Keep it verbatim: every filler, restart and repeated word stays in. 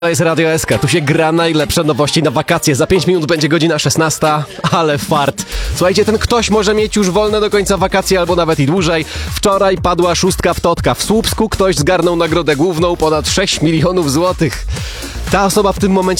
To jest Radio S K, tu się gra najlepsze nowości na wakacje. Za pięć minut będzie godzina szesnasta, ale fart. Słuchajcie, ten ktoś może mieć już wolne do końca wakacji albo nawet i dłużej. Wczoraj padła szóstka w Totka. W Słupsku ktoś zgarnął nagrodę główną ponad sześć milionów złotych. Ta osoba w tym momencie